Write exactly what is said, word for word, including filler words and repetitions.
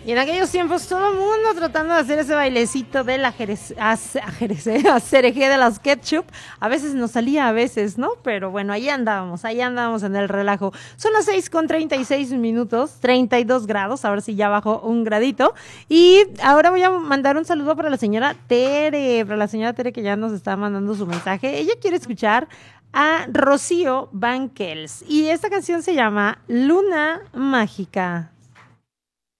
Y en aquellos tiempos todo el mundo tratando de hacer ese bailecito de la jerez, cereje de las ketchup. A veces nos salía, a veces, ¿no? Pero bueno, ahí andábamos, ahí andábamos en el relajo. Son las seis con treinta y seis minutos, treinta y dos grados, ahora sí ya bajó un gradito. Y ahora voy a mandar un saludo para la señora Tere, para la señora Tere que ya nos está mandando su mensaje. Ella quiere escuchar a Rocío Banquels y esta canción se llama Luna Mágica.